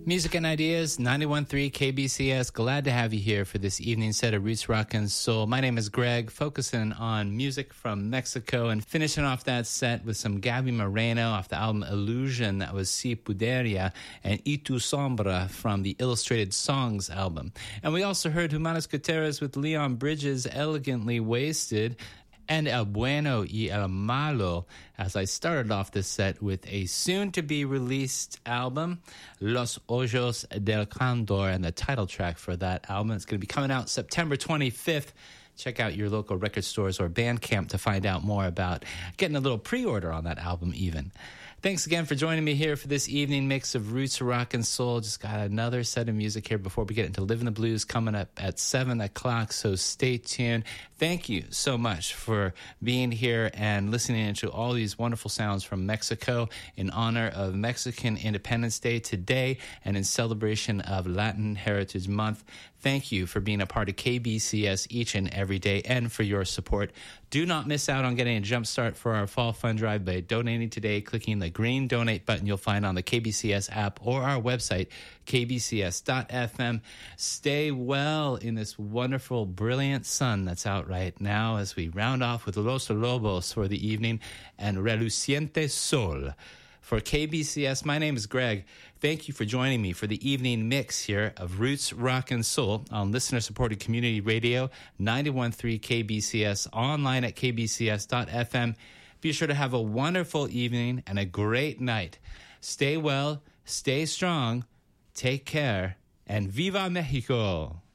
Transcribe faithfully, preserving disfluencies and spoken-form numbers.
Music and Ideas, ninety-one point three K B C S. Glad to have you here for this evening set of Roots Rock and Soul. My name is Greg, focusing on music from Mexico and finishing off that set with some Gaby Moreno off the album Illusion. That was Si Puderia, and Y Tu Sombra from the Illustrated Songs album. And we also heard Humanos Gutierrez with Leon Bridges, Elegantly Wasted, and El Bueno y El Malo, as I started off this set with a soon-to-be-released album, Los Ojos del Condor, and the title track for that album. It's going to be coming out September twenty-fifth. Check out your local record stores or Bandcamp to find out more about getting a little pre-order on that album even. Thanks again for joining me here for this evening mix of Roots, Rock, and Soul. Just got another set of music here before we get into Living the Blues coming up at seven o'clock, so stay tuned. Thank you so much for being here and listening to all these wonderful sounds from Mexico in honor of Mexican Independence Day today and in celebration of Latin Heritage Month. Thank you for being a part of K B C S each and every day and for your support. Do not miss out on getting a jump start for our fall fund drive by donating today, clicking the green donate button you'll find on the K B C S app or our website, k b c s dot f m. Stay well in this wonderful, brilliant sun that's out right now as we round off with Los Lobos for the evening and Reluciente Sol. For K B C S, my name is Greg. Thank you for joining me for the evening mix here of Roots, Rock, and Soul on listener-supported community radio, ninety-one point three K B C S, online at k b c s dot f m. Be sure to have a wonderful evening and a great night. Stay well, stay strong, take care, and Viva Mexico!